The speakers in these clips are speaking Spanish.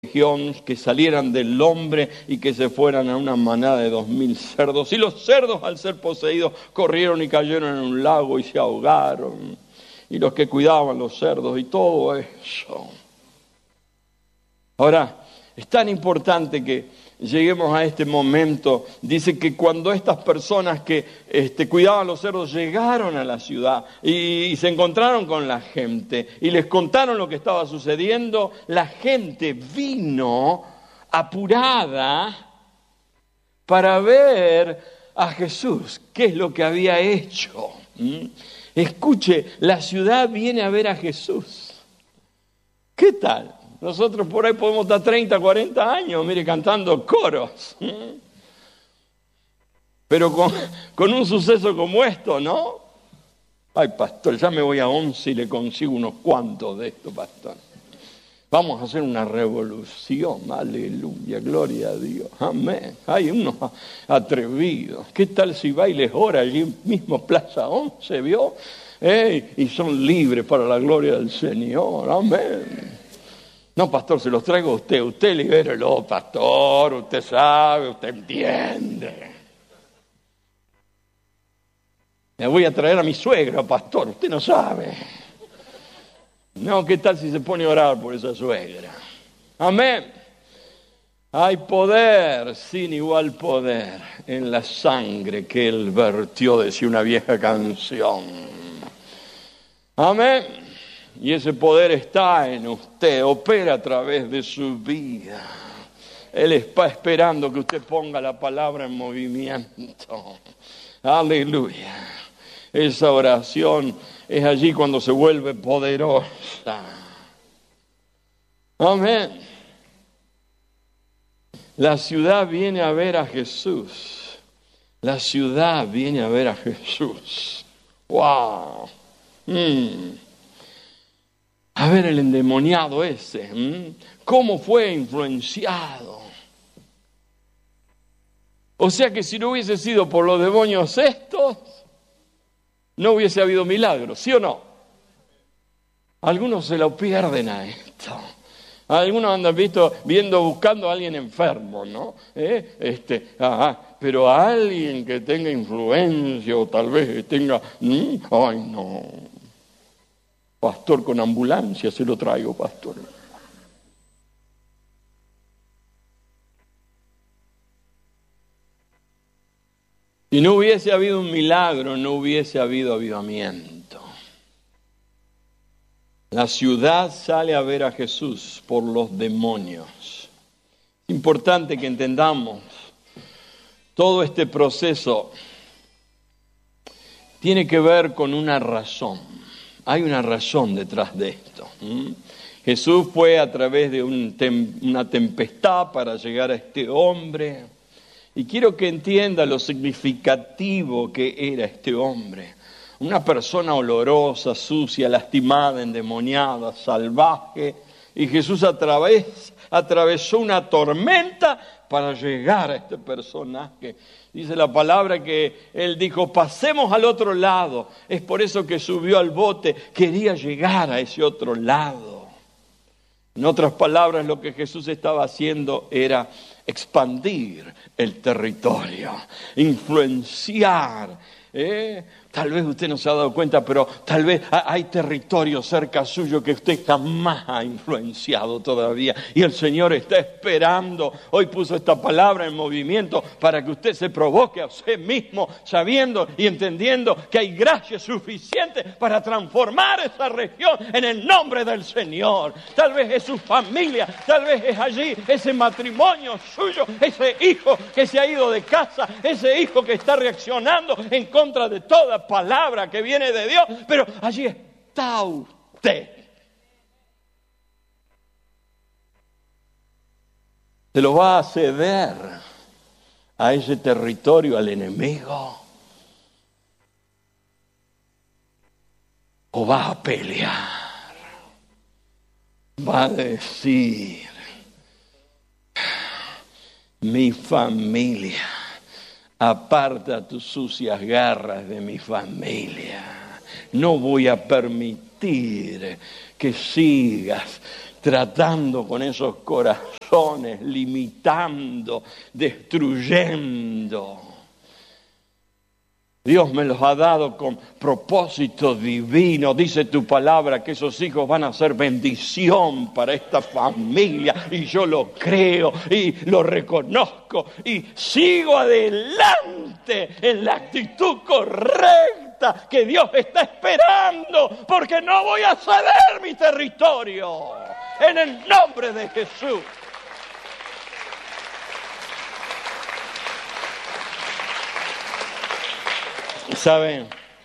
que salieran del hombre y que se fueran a una manada de 2000 cerdos. Y los cerdos, al ser poseídos, corrieron y cayeron en un lago y se ahogaron. Y los que cuidaban los cerdos y todo eso. Ahora, es tan importante que lleguemos a este momento. Dice que cuando estas personas que cuidaban los cerdos llegaron a la ciudad y se encontraron con la gente y les contaron lo que estaba sucediendo, la gente vino apurada para ver a Jesús, qué es lo que había hecho. Escuche, la ciudad viene a ver a Jesús. ¿Qué tal? Nosotros por ahí podemos estar 30, 40 años, mire, cantando coros. Pero con un suceso como esto, ¿no? Ay, pastor, ya me voy a 11 y le consigo unos cuantos de esto, pastor. Vamos a hacer una revolución, aleluya, gloria a Dios, amén. Hay unos atrevidos. ¿Qué tal si va y les ora allí mismo Plaza 11, vio? Y son libres para la gloria del Señor, amén. No, pastor, se los traigo a usted libérelo, pastor, usted sabe, usted entiende. Me voy a traer a mi suegra, pastor, usted no sabe. No, ¿qué tal si se pone a orar por esa suegra? Amén. Hay poder, sin igual poder, en la sangre que Él vertió, decía una vieja canción. Amén. Y ese poder está en usted, opera a través de su vida. Él está esperando que usted ponga la palabra en movimiento. Aleluya. Esa oración es allí cuando se vuelve poderosa. Amén. La ciudad viene a ver a Jesús. La ciudad viene a ver a Jesús. ¡Wow! A ver el endemoniado ese, cómo fue influenciado. O sea que si no hubiese sido por los demonios estos, no hubiese habido milagros, ¿sí o no? Algunos se lo pierden a esto. Algunos andan buscando a alguien enfermo, ¿no? Pero a alguien que tenga influencia o tal vez tenga... ¡ay, no! Pastor, con ambulancia se lo traigo, pastor. Si no hubiese habido un milagro, no hubiese habido avivamiento. La ciudad sale a ver a Jesús por los demonios. Es importante que entendamos todo este proceso. Tiene que ver con una razón. Hay una razón detrás de esto. Jesús fue a través de una tempestad para llegar a este hombre. Y quiero que entienda lo significativo que era este hombre. Una persona olorosa, sucia, lastimada, endemoniada, salvaje. Y Jesús atravesó una tormenta para llegar a este personaje. Dice la palabra que Él dijo, pasemos al otro lado. Es por eso que subió al bote, quería llegar a ese otro lado. En otras palabras, lo que Jesús estaba haciendo era expandir el territorio, influenciar. Tal vez usted no se ha dado cuenta, pero tal vez hay territorio cerca suyo que usted jamás ha influenciado todavía. Y el Señor está esperando. Hoy puso esta palabra en movimiento para que usted se provoque a usted mismo, sabiendo y entendiendo que hay gracia suficiente para transformar esa región en el nombre del Señor. Tal vez es su familia, tal vez es allí ese matrimonio suyo, ese hijo que se ha ido de casa, ese hijo que está reaccionando en contra de toda palabra que viene de Dios, pero allí está usted. ¿Se lo va a ceder a ese territorio al enemigo? ¿O va a pelear? Va a decir, mi familia, aparta tus sucias garras de mi familia. No voy a permitir que sigas tratando con esos corazones, limitando, destruyendo. Dios me los ha dado con propósito divino. Dice tu palabra que esos hijos van a ser bendición para esta familia. Y yo lo creo y lo reconozco. Y sigo adelante en la actitud correcta que Dios está esperando. Porque no voy a ceder mi territorio. En el nombre de Jesús. ¿Saben?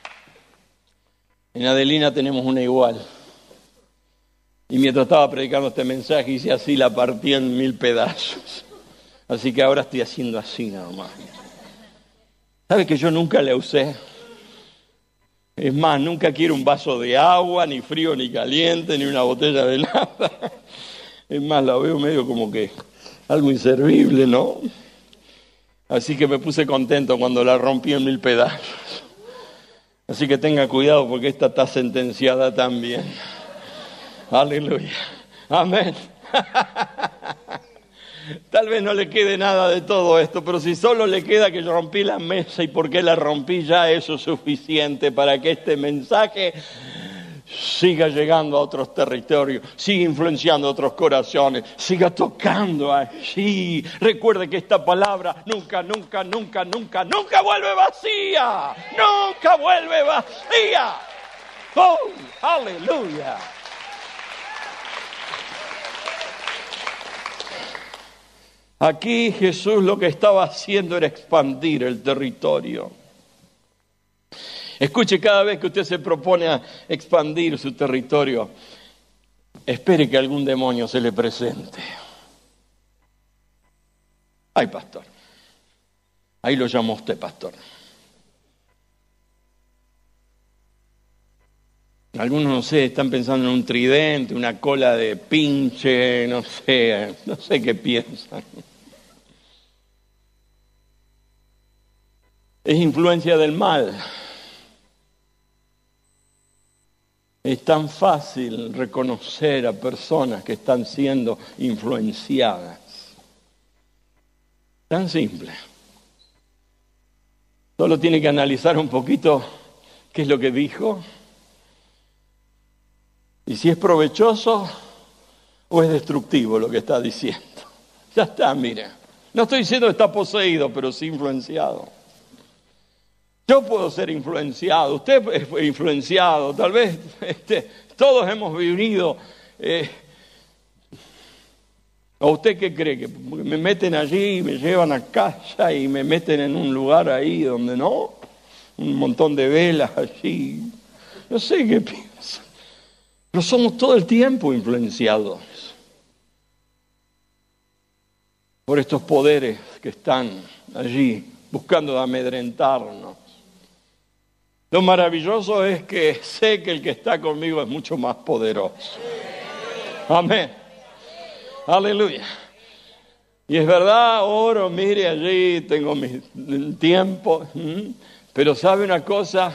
En Adelina tenemos una igual. Y mientras estaba predicando este mensaje, hice así, la partí en 1000 pedazos. Así que ahora estoy haciendo así nada más. ¿Sabe que yo nunca la usé? Es más, nunca quiero un vaso de agua, ni frío, ni caliente, ni una botella de nada. Es más, la veo medio como que algo inservible, ¿no? Así que me puse contento cuando la rompí en 1000 pedazos. Así que tenga cuidado porque esta está sentenciada también. Aleluya. Amén. Tal vez no le quede nada de todo esto, pero si solo le queda que yo rompí la mesa y por qué la rompí, ya eso es suficiente para que este mensaje siga llegando a otros territorios, siga influenciando a otros corazones, siga tocando allí. Recuerde que esta palabra nunca vuelve vacía. Nunca vuelve vacía. ¡Oh, aleluya! Aquí Jesús lo que estaba haciendo era expandir el territorio. Escuche, cada vez que usted se propone a expandir su territorio, espere que algún demonio se le presente. Ay, pastor. Ahí lo llamó usted, pastor. Algunos, no sé, están pensando en un tridente, una cola de pinche, no sé qué piensan. Es influencia del mal. Es tan fácil reconocer a personas que están siendo influenciadas. Tan simple. Solo tiene que analizar un poquito qué es lo que dijo. Y si es provechoso o es destructivo lo que está diciendo. Ya está, mire. No estoy diciendo que está poseído, pero sí influenciado. Yo puedo ser influenciado, usted es influenciado, tal vez todos hemos vivido. ¿O usted qué cree? ¿Que me meten allí, me llevan a casa y me meten en un lugar ahí donde no? Un montón de velas allí. No sé qué piensa. Pero somos todo el tiempo influenciados por estos poderes que están allí buscando amedrentarnos. Lo maravilloso es que sé que el que está conmigo es mucho más poderoso. Amén. Aleluya. Y es verdad, oro, mire allí, tengo mi tiempo. Pero ¿sabe una cosa?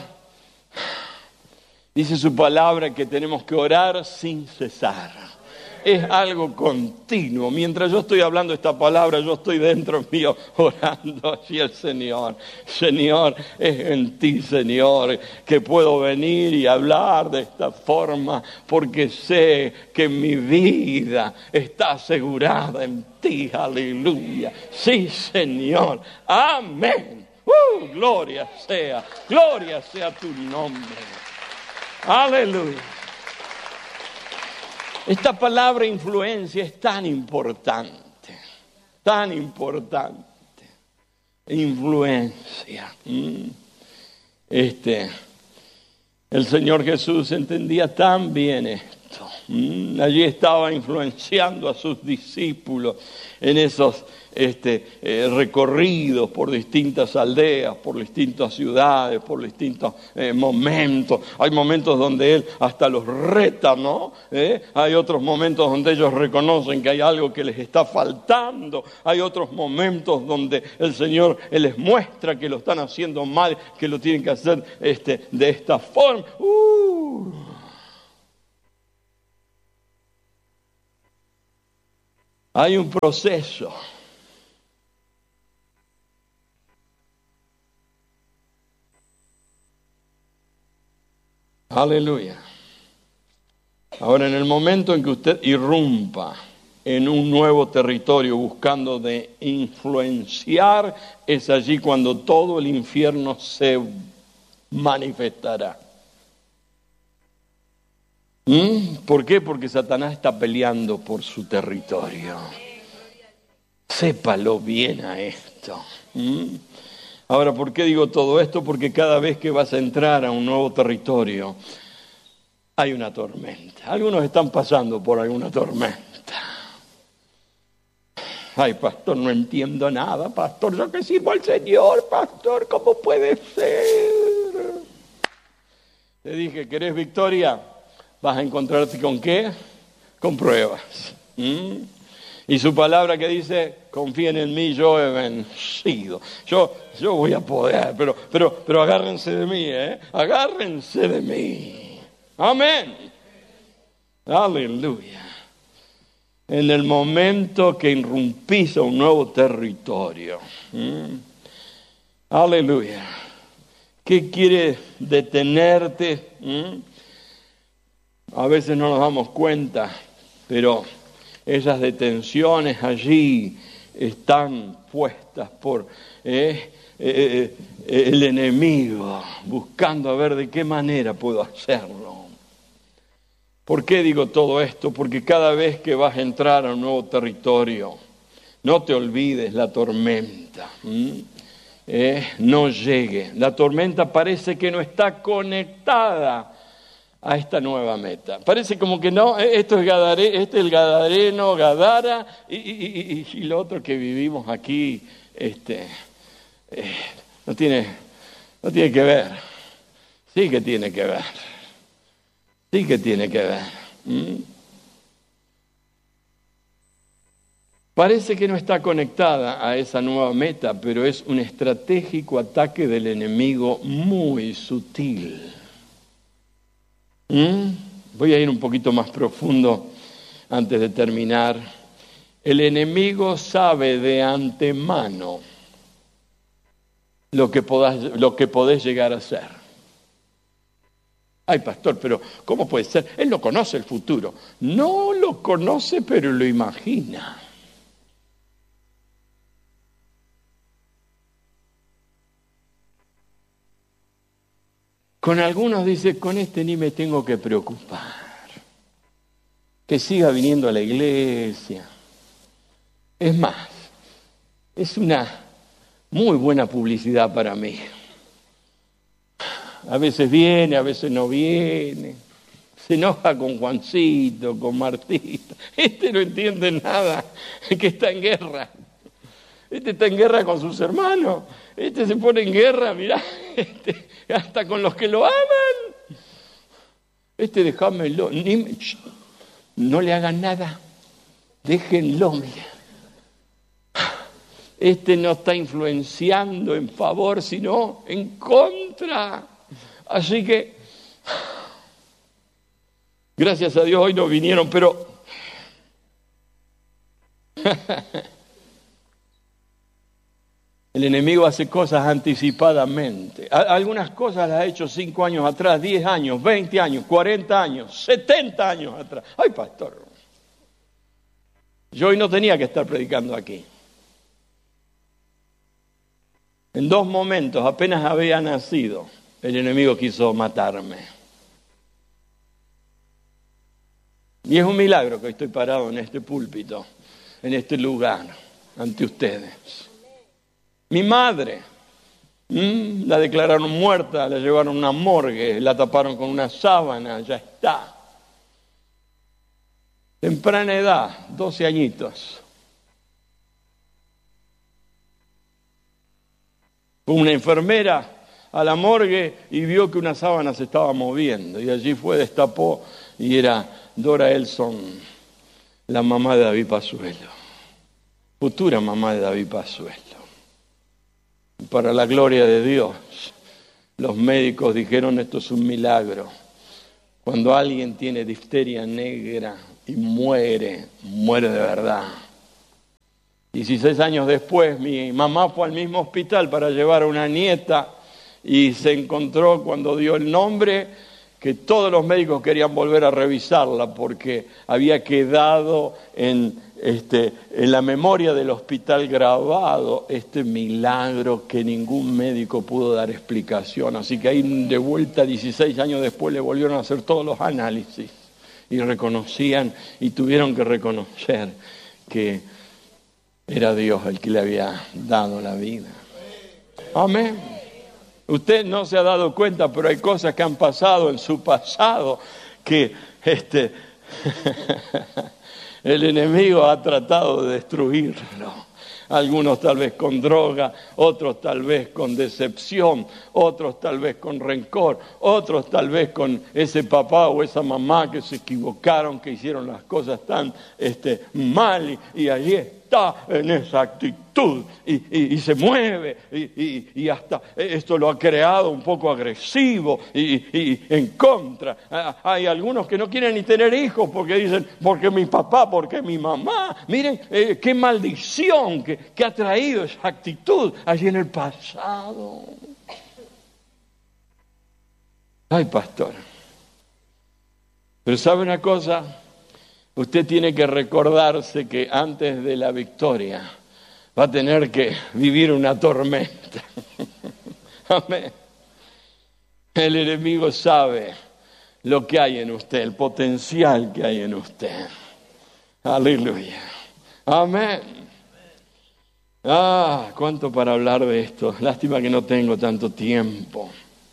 Dice su palabra que tenemos que orar sin cesar. Es algo continuo. Mientras yo estoy hablando esta palabra, yo estoy dentro mío orando así al Señor. Señor, es en ti, Señor, que puedo venir y hablar de esta forma, porque sé que mi vida está asegurada en ti. Aleluya. Sí, Señor. Amén. Gloria sea tu nombre. Aleluya. Esta palabra influencia es tan importante. Influencia. El Señor Jesús entendía tan bien esto. Allí estaba influenciando a sus discípulos en esos recorridos por distintas aldeas, por distintas ciudades, por distintos momentos. Hay momentos donde Él hasta los reta, ¿no? Hay otros momentos donde ellos reconocen que hay algo que les está faltando. Hay otros momentos donde el Señor Él les muestra que lo están haciendo mal, que lo tienen que hacer de esta forma. Hay un proceso. Aleluya. Ahora, en el momento en que usted irrumpa en un nuevo territorio buscando de influenciar, es allí cuando todo el infierno se manifestará. ¿Por qué? Porque Satanás está peleando por su territorio. Sépalo bien a esto. Ahora, ¿por qué digo todo esto? Porque cada vez que vas a entrar a un nuevo territorio, hay una tormenta. Algunos están pasando por alguna tormenta. Ay, pastor, no entiendo nada, pastor, yo que sirvo al Señor, pastor, ¿cómo puede ser? Te dije, ¿querés victoria? Vas a encontrarte ¿con qué? Con pruebas. Y su palabra que dice, confíen en mí, yo he vencido. Yo voy a poder, pero agárrense de mí, agárrense de mí. Amén. Aleluya. En el momento que irrumpís a un nuevo territorio. Aleluya. ¿Qué quiere detenerte? A veces no nos damos cuenta, pero esas detenciones allí están puestas por el enemigo, buscando a ver de qué manera puedo hacerlo. ¿Por qué digo todo esto? Porque cada vez que vas a entrar a un nuevo territorio, no te olvides la tormenta. No llegue. La tormenta parece que no está conectada a esta nueva meta. Parece como que no, esto es este es el Gadareno, Gadara, y lo otro que vivimos aquí, no tiene que ver. Sí que tiene que ver. Sí que tiene que ver. Parece que no está conectada a esa nueva meta, pero es un estratégico ataque del enemigo muy sutil. Voy a ir un poquito más profundo antes de terminar. El enemigo sabe de antemano lo que podés llegar a ser. Ay, pastor, pero ¿cómo puede ser? Él no conoce el futuro. No lo conoce, pero lo imagina. Con algunos dice, con este ni me tengo que preocupar. Que siga viniendo a la iglesia. Es más, es una muy buena publicidad para mí. A veces viene, a veces no viene. Se enoja con Juancito, con Martita. No entiende nada, que está en guerra. Está en guerra con sus hermanos. Se pone en guerra, mirá, hasta con los que lo aman. Déjamelo. No le hagan nada. Déjenlo, mira. No está influenciando en favor, sino en contra. Así que, gracias a Dios hoy no vinieron, pero el enemigo hace cosas anticipadamente. Algunas cosas las ha hecho 5 años atrás, 10 años, 20 años, 40 años, 70 años atrás. Ay, pastor, yo hoy no tenía que estar predicando aquí. En 2 momentos, apenas había nacido, el enemigo quiso matarme. Y es un milagro que estoy parado en este púlpito, en este lugar, ante ustedes. Mi madre, la declararon muerta, la llevaron a una morgue, la taparon con una sábana, ya está. Temprana edad, 12 añitos. Fue una enfermera a la morgue y vio que una sábana se estaba moviendo. Y allí fue, destapó, y era Dora Elson, la mamá de David Pazuello. Futura mamá de David Pazuello. Para la gloria de Dios, los médicos dijeron, esto es un milagro. Cuando alguien tiene difteria negra y muere de verdad. 16 años después, mi mamá fue al mismo hospital para llevar a una nieta y se encontró cuando dio el nombre que todos los médicos querían volver a revisarla porque había quedado en la memoria del hospital grabado este milagro que ningún médico pudo dar explicación. Así que ahí de vuelta 16 años después le volvieron a hacer todos los análisis y reconocían y tuvieron que reconocer que era Dios el que le había dado la vida. Amén. Usted no se ha dado cuenta, pero hay cosas que han pasado en su pasado que el enemigo ha tratado de destruirlo. Algunos tal vez con droga, otros tal vez con decepción, otros tal vez con rencor, otros tal vez con ese papá o esa mamá que se equivocaron, que hicieron las cosas tan mal y allí está en esa actitud y se mueve y hasta esto lo ha creado un poco agresivo y en contra. Hay algunos que no quieren ni tener hijos porque dicen, porque mi papá, porque mi mamá. Miren qué maldición que ha traído esa actitud allí en el pasado. Ay, pastor. Pero ¿sabe una cosa? Usted tiene que recordarse que antes de la victoria va a tener que vivir una tormenta. Amén. El enemigo sabe lo que hay en usted, el potencial que hay en usted. Aleluya. Amén. Cuánto para hablar de esto. Lástima que no tengo tanto tiempo.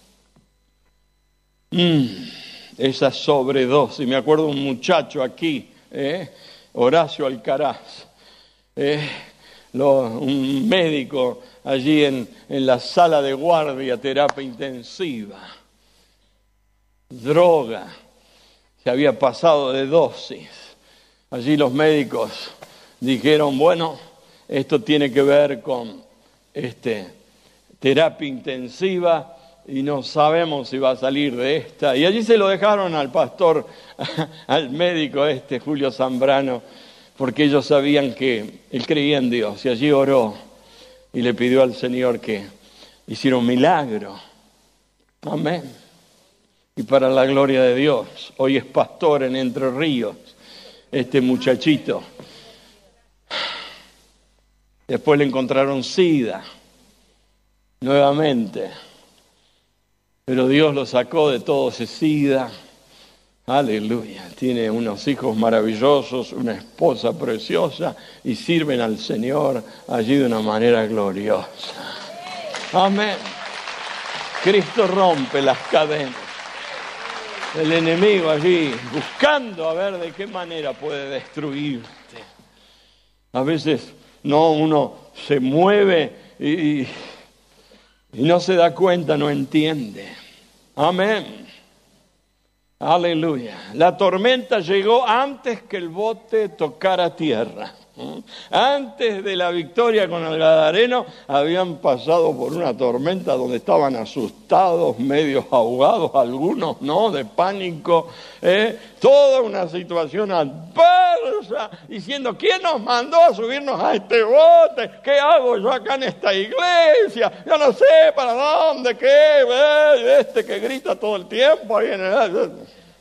Esa sobredosis. Me acuerdo de un muchacho aquí, Horacio Alcaraz, un médico allí en la sala de guardia, terapia intensiva, droga, se había pasado de dosis. Allí los médicos dijeron, bueno, esto tiene que ver con terapia intensiva y no sabemos si va a salir de esta. Y allí se lo dejaron al pastor, al médico Julio Zambrano, porque ellos sabían que él creía en Dios. Y allí oró y le pidió al Señor que hiciera un milagro. Amén. Y para la gloria de Dios, hoy es pastor en Entre Ríos, este muchachito. Después le encontraron SIDA, nuevamente. Pero Dios lo sacó de todo ese SIDA. Aleluya. Tiene unos hijos maravillosos, una esposa preciosa y sirven al Señor allí de una manera gloriosa. Amén. Cristo rompe las cadenas. El enemigo allí buscando a ver de qué manera puede destruirte. A veces uno se mueve y no se da cuenta, no entiende. Amén. Aleluya. La tormenta llegó antes que el bote tocara tierra. Antes de la victoria con el Gadareno, habían pasado por una tormenta donde estaban asustados, medios ahogados, algunos, ¿no? De pánico. Toda una situación adversa, diciendo, ¿quién nos mandó a subirnos a este bote? ¿Qué hago yo acá en esta iglesia? Yo no sé para dónde, qué, que grita todo el tiempo ahí en el...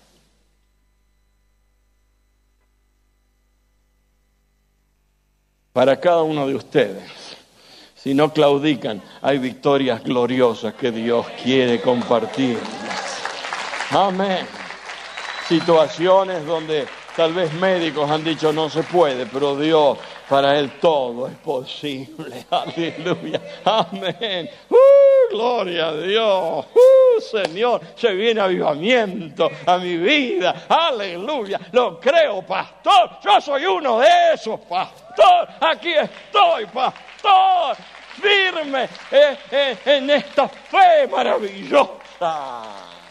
Para cada uno de ustedes, si no claudican, hay victorias gloriosas que Dios quiere compartir. Amén. Situaciones donde tal vez médicos han dicho no se puede, pero Dios, para Él todo es posible. Aleluya. Amén. Gloria a Dios. Señor, se viene avivamiento a mi vida. Aleluya. Lo creo, pastor. Yo soy uno de esos, pastor. Aquí estoy, pastor. Firme en esta fe maravillosa.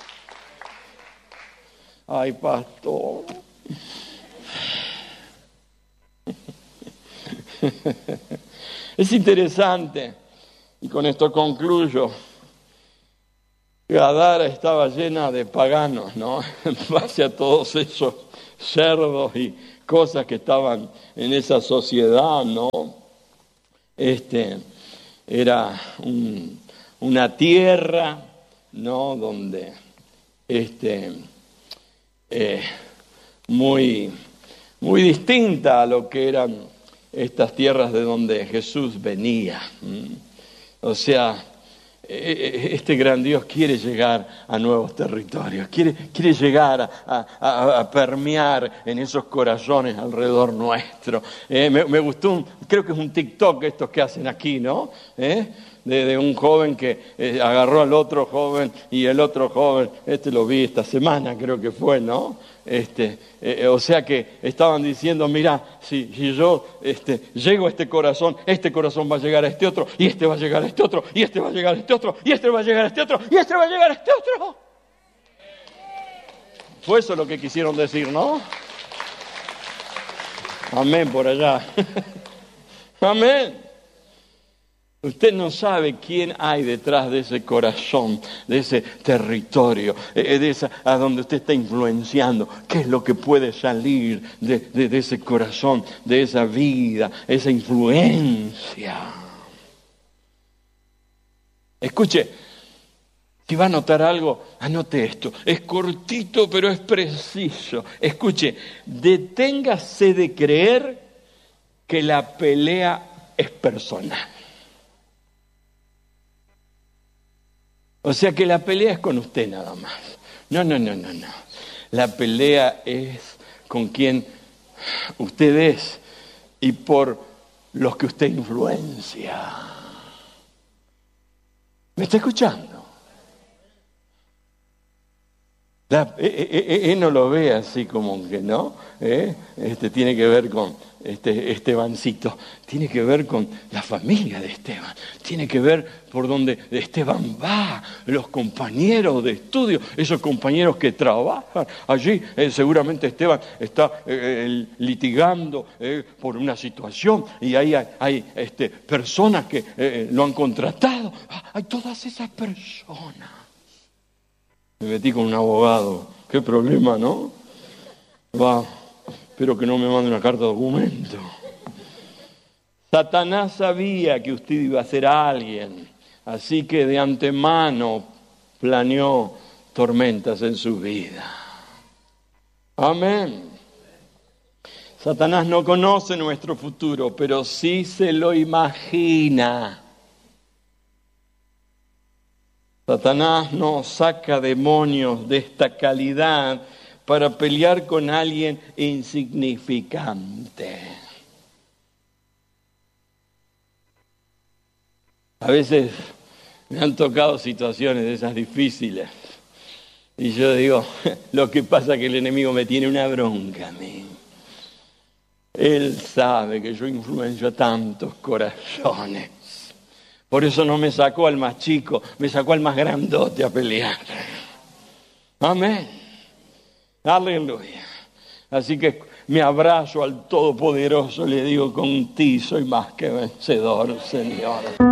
Ay, pastor. Es interesante, y con esto concluyo. Gadara estaba llena de paganos, ¿no? En base a todos esos cerdos y cosas que estaban en esa sociedad, ¿no? Era una tierra, ¿no?, donde muy, muy distinta a lo que eran estas tierras de donde Jesús venía. O sea, este gran Dios quiere llegar a nuevos territorios, quiere llegar a permear en esos corazones alrededor nuestro. Me gustó, creo que es un TikTok estos que hacen aquí, ¿no? De un joven que agarró al otro joven y el otro joven, lo vi esta semana, creo que fue, ¿no? O sea que estaban diciendo, mira, si yo llego a este corazón va a llegar a este otro, y este va a llegar a este otro, y este va a llegar a este otro, y este va a llegar a este otro, y este va a llegar a este otro. Fue eso lo que quisieron decir, ¿no? Amén por allá. Amén. Usted no sabe quién hay detrás de ese corazón, de ese territorio, a donde usted está influenciando. ¿Qué es lo que puede salir de ese corazón, de esa vida, esa influencia? Escuche, si va a anotar algo, anote esto. Es cortito, pero es preciso. Escuche, deténgase de creer que la pelea es personal. O sea que la pelea es con usted nada más. No. La pelea es con quien usted es y por los que usted influencia. ¿Me está escuchando? No lo ve así como que no. Tiene que ver con Estebancito. Tiene que ver con la familia de Esteban. Tiene que ver por donde Esteban va, los compañeros de estudio, esos compañeros que trabajan allí. Seguramente Esteban está litigando por una situación y ahí hay personas que lo han contratado. Hay todas esas personas. Me metí con un abogado. Qué problema, ¿no? Espero que no me mande una carta de documento. Satanás sabía que usted iba a ser alguien, así que de antemano planeó tormentas en su vida. Amén. Satanás no conoce nuestro futuro, pero sí se lo imagina. Satanás no saca demonios de esta calidad para pelear con alguien insignificante. A veces me han tocado situaciones de esas difíciles y yo digo, lo que pasa es que el enemigo me tiene una bronca a mí. Él sabe que yo influencio a tantos corazones. Por eso no me sacó al más chico, me sacó al más grandote a pelear. Amén. Aleluya. Así que me abrazo al Todopoderoso, le digo, con ti soy más que vencedor, Señor.